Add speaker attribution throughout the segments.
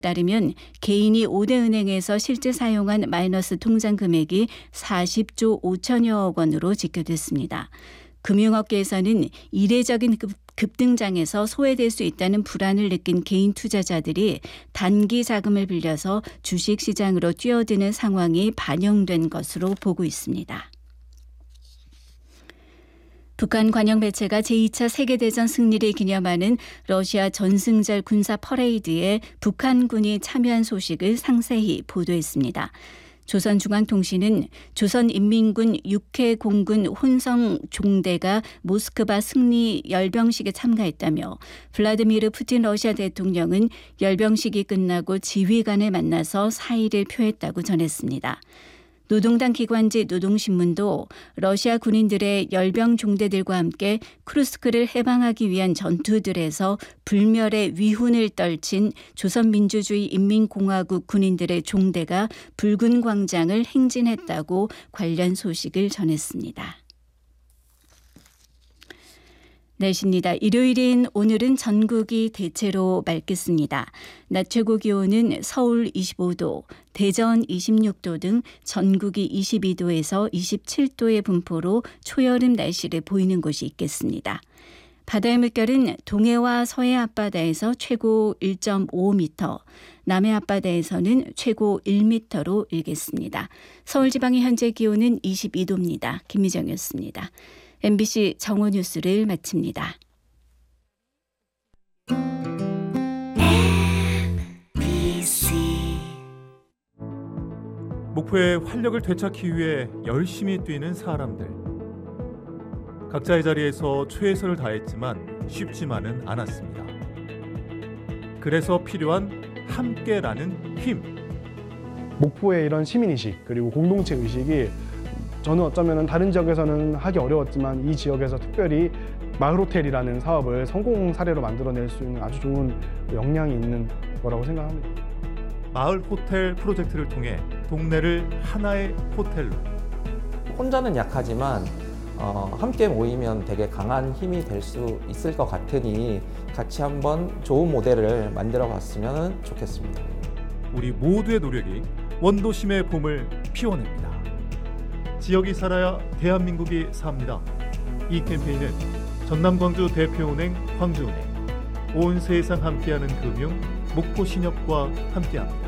Speaker 1: 따르면 개인이 5대 은행에서 실제 사용한 마이너스 통장 금액이 40조 5천여억 원으로 집계됐습니다. 금융업계에서는 이례적인 급등장에서 소외될 수 있다는 불안을 느낀 개인 투자자들이 단기 자금을 빌려서 주식시장으로 뛰어드는 상황이 반영된 것으로 보고 있습니다. 북한 관영 매체가 제2차 세계대전 승리를 기념하는 러시아 전승절 군사 퍼레이드에 북한군이 참여한 소식을 상세히 보도했습니다. 조선중앙통신은 조선인민군 6회 공군 혼성 종대가 모스크바 승리 열병식에 참가했다며 블라디미르 푸틴 러시아 대통령은 열병식이 끝나고 지휘관을 만나서 사의를 표했다고 전했습니다. 노동당 기관지 노동신문도 러시아 군인들의 열병 종대들과 함께 쿠르스크를 해방하기 위한 전투들에서 불멸의 위훈을 떨친 조선민주주의 인민공화국 군인들의 종대가 붉은 광장을 행진했다고 관련 소식을 전했습니다. 날씨입니다. 일요일인 오늘은 전국이 대체로 맑겠습니다. 낮 최고 기온은 서울 25도, 대전 26도 등 전국이 22도에서 27도의 분포로 초여름 날씨를 보이는 곳이 있겠습니다. 바다의 물결은 동해와 서해 앞바다에서 최고 1.5m, 남해 앞바다에서는 최고 1m로 일겠습니다. 서울 지방의 현재 기온은 22도입니다. 김미정이었습니다. MBC 정오뉴스를 마칩니다.
Speaker 2: 목포의 활력을 되찾기 위해 열심히 뛰는 사람들. 각자의 자리에서 최선을 다했지만 쉽지만은 않았습니다. 그래서 필요한 함께라는 힘.
Speaker 3: 목포의 이런 시민의식 그리고 공동체 의식이 저는 어쩌면 다른 지역에서는 하기 어려웠지만 이 지역에서 특별히 마을호텔이라는 사업을 성공 사례로 만들어낼 수 있는 아주 좋은 역량이 있는 거라고 생각합니다.
Speaker 2: 마을호텔 프로젝트를 통해 동네를 하나의 호텔로.
Speaker 4: 혼자는 약하지만 함께 모이면 되게 강한 힘이 될 수 있을 것 같으니 같이 한번 좋은 모델을 만들어 봤으면 좋겠습니다.
Speaker 2: 우리 모두의 노력이 원도심의 봄을 피워냅니다. 지역이 살아야 대한민국이 삽니다. 이 캠페인은 전남광주 대표은행 광주은행, 온 세상 함께하는 금융 목포신협과 함께합니다.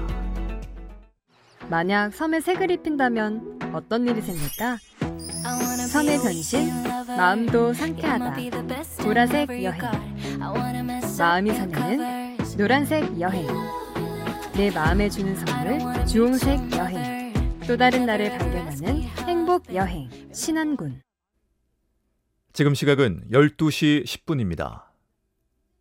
Speaker 5: 만약 섬에 색을 입힌다면 어떤 일이 생길까? 섬의 변신, 마음도 상쾌하다. 보라색 여행. 마음이 설레는 노란색 여행. 내 마음에 주는 선물 주홍색 여행. 또 다른 나를 발견하는 행복 여행 신안군.
Speaker 2: 지금 시각은 12시 10분입니다.